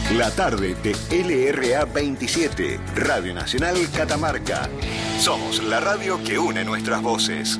La tarde de LRA 27, Radio Nacional Catamarca. Somos la radio que une nuestras voces.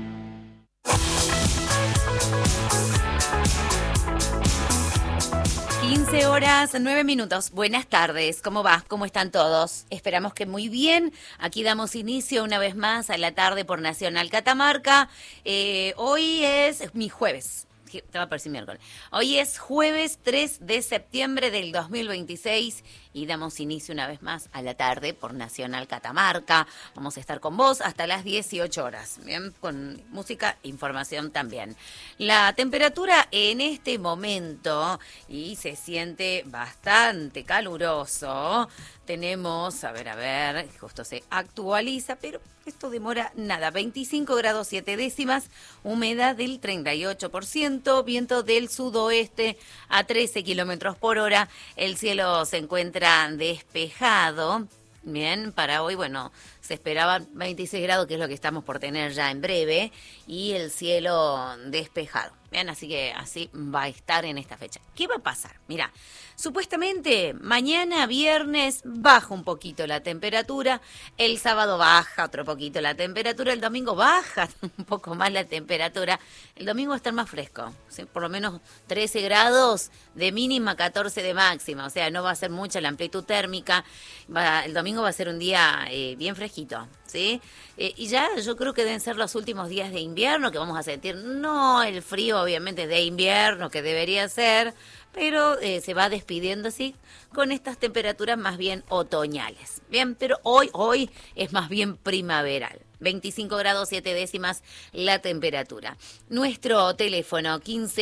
Horas, 9 minutos. Buenas tardes. ¿Cómo va? ¿Cómo están todos? Esperamos que muy bien. Aquí damos inicio una vez más a la tarde por Nacional Catamarca. Hoy es mi jueves. Te va a parecer miércoles. Hoy es jueves 3 de septiembre del 2026 y damos inicio una vez más a la tarde por Nacional Catamarca. Vamos a estar con vos hasta las 18 horas, bien, con música e información también. La temperatura en este momento, y se siente bastante caluroso, tenemos, a ver, justo se actualiza, pero esto demora nada, 25 grados 7 décimas, humedad del 38%, viento del sudoeste a 13 kilómetros por hora, el cielo se encuentra despejado. Bien, para hoy, bueno, se esperaban 26 grados, que es lo que estamos por tener ya en breve, y el cielo despejado. Bien, así que así va a estar en esta fecha. ¿Qué va a pasar? Mira, supuestamente mañana viernes baja un poquito la temperatura, el sábado baja otro poquito la temperatura, el domingo baja un poco más la temperatura, el domingo va a estar más fresco, ¿sí? Por lo menos 13 grados de mínima, 14 de máxima, o sea, no va a ser mucha la amplitud térmica, el domingo va a ser un día bien fresquito, ¿sí? Y ya yo creo que deben ser los últimos días de invierno que vamos a sentir, no el frío obviamente de invierno que debería ser, pero se va despidiendo así con estas temperaturas más bien otoñales. Bien, pero hoy es más bien primaveral. 25 grados 7 décimas la temperatura. Nuestro teléfono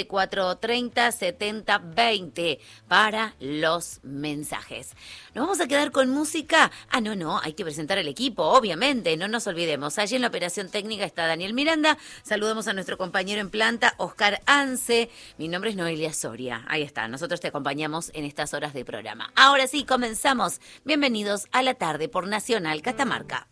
15430-7020 para los mensajes. ¿Nos vamos a quedar con música? No, hay que presentar al equipo, obviamente, no nos olvidemos. Allí en la operación técnica está Daniel Miranda. Saludamos a nuestro compañero en planta, Oscar Anse. Mi nombre es Noelia Soria. Ahí está, nosotros te acompañamos en estas horas de programa. Ahora sí, comenzamos. Bienvenidos a la tarde por Nacional Catamarca.